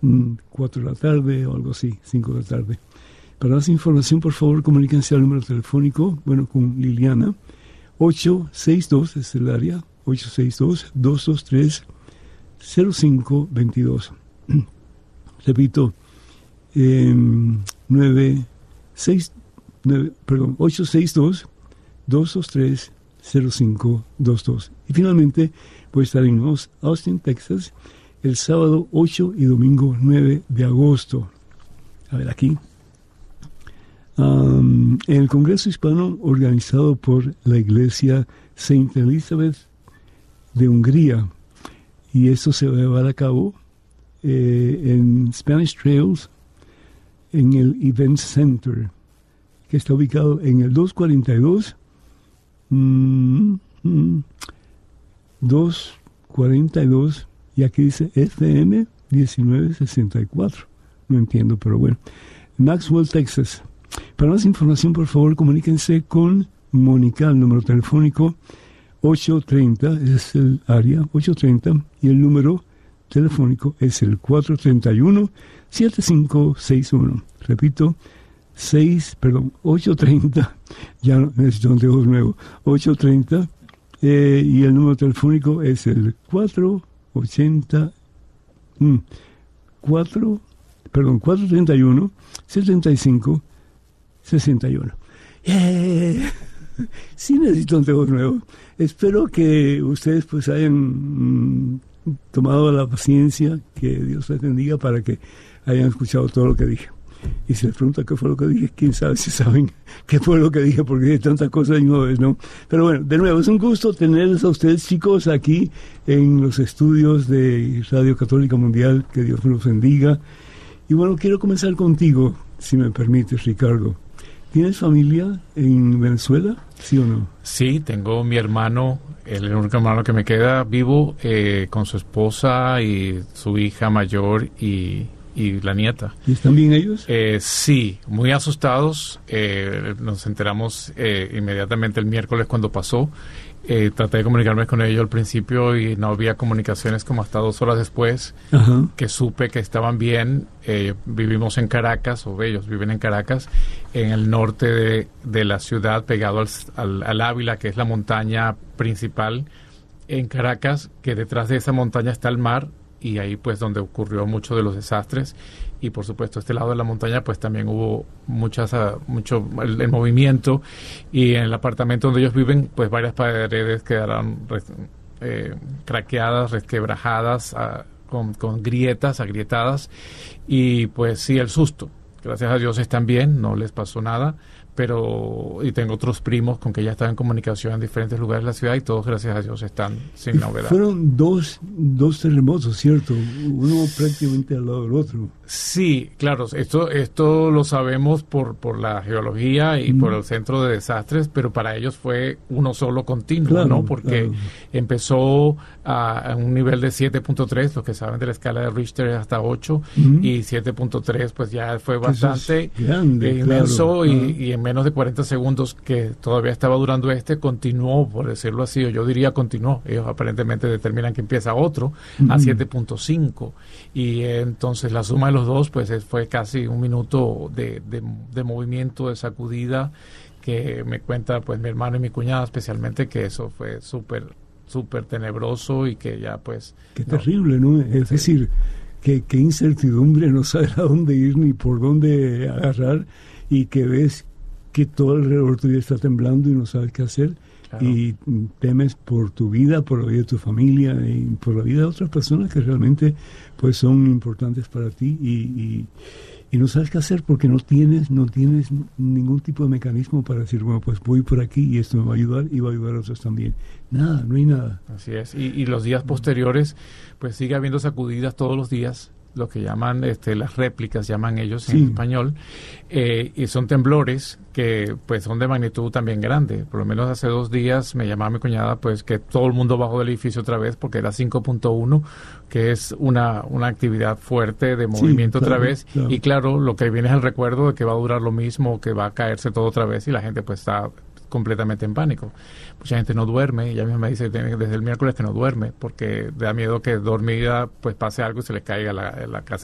4 de la tarde o algo así, 5 de la tarde. Para más información, por favor, comuníquense al número telefónico, con Liliana, 862, es el área, 862-223-0522. Repito, 862-223-0522. Y finalmente, voy a estar en Austin, Texas, el sábado 8 y domingo 9 de agosto. A ver, aquí. En el Congreso Hispano organizado por la Iglesia Saint Elizabeth de Hungría. Y esto se va a llevar a cabo en Spanish Trails, en el Event Center, que está ubicado en el 242 y aquí dice FM 1964. No entiendo, pero bueno. Maxwell, Texas. Para más información, por favor, comuníquense con Mónica, el número telefónico 830, es el área 830, y el número telefónico es el 431-7561. Repito, 830, ya necesito un teléfono nuevo, 830, y el número telefónico es el 431-7561. Sí necesito un teléfono nuevo. Espero que ustedes pues hayan tomado la paciencia, que Dios les bendiga, para que hayan escuchado todo lo que dije. Y si les pregunta qué fue lo que dije, quién sabe si saben qué fue lo que dije, porque hay tantas cosas y no es, ¿no? Pero bueno, de nuevo, es un gusto tenerles a ustedes, chicos, aquí en los estudios de Radio Católica Mundial. Que Dios me los bendiga. Y bueno, quiero comenzar contigo, si me permites, Ricardo. ¿Tienes familia en Venezuela, sí o no? Sí, tengo mi hermano, el único hermano que me queda vivo, con su esposa y su hija mayor y la nieta. ¿Y están bien ellos? Sí, muy asustados. Nos enteramos inmediatamente el miércoles cuando pasó. Traté de comunicarme con ellos al principio y no había comunicaciones como hasta 2 horas después. Ajá. Que supe que estaban bien. Vivimos en Caracas, o ellos viven en Caracas, en el norte de la ciudad, pegado al Ávila, que es la montaña principal en Caracas, que detrás de esa montaña está el mar, y ahí pues donde ocurrió mucho de los desastres. Y por supuesto este lado de la montaña pues también hubo mucho el movimiento, y en el apartamento donde ellos viven pues varias paredes quedaron craqueadas, resquebrajadas, con grietas, agrietadas, y pues sí, el susto. Gracias a Dios están bien, no les pasó nada, y tengo otros primos con que ya están en comunicación en diferentes lugares de la ciudad, y todos, gracias a Dios, están sin novedad. Fueron dos terremotos, ¿cierto? Uno prácticamente al lado del otro. Sí, claro, esto lo sabemos por la geología y por el centro de desastres, pero para ellos fue uno solo continuo, claro, ¿no? Porque empezó a un nivel de 7.3, los que saben de la escala de Richter es hasta 8, y 7.3 pues ya fue bastante grande, inmenso, claro. Y en menos de 40 segundos que todavía estaba durando continuó, por decirlo así, o yo diría continuó. Ellos aparentemente determinan que empieza otro a 7.5, y entonces la suma de los dos pues fue casi un minuto de movimiento, de sacudida, que me cuenta pues mi hermano y mi cuñada especialmente, que eso fue súper tenebroso, y que ya pues... Qué terrible, ¿no? Es decir, qué incertidumbre, no sabes a dónde ir ni por dónde agarrar, y que ves que todo alrededor tuyo está temblando y no sabes qué hacer. Claro. Y temes por tu vida, por la vida de tu familia y por la vida de otras personas que realmente pues son importantes para ti, y no sabes qué hacer porque no tienes ningún tipo de mecanismo para decir, bueno, pues voy por aquí y esto me va a ayudar y va a ayudar a otros también. Nada, no hay nada. Así es. Y los días posteriores pues sigue habiendo sacudidas todos los días, lo que llaman las réplicas, llaman ellos en español, y son temblores que pues son de magnitud también grande. Por lo menos hace 2 días me llamaba mi cuñada pues que todo el mundo bajó del edificio otra vez porque era 5.1, que es una actividad fuerte de movimiento otra vez, y claro, lo que viene es el recuerdo de que va a durar lo mismo, que va a caerse todo otra vez, y la gente pues está completamente en pánico. Mucha gente no duerme, ella misma me dice desde el miércoles que no duerme porque da miedo que dormida pues pase algo y se le caiga la casa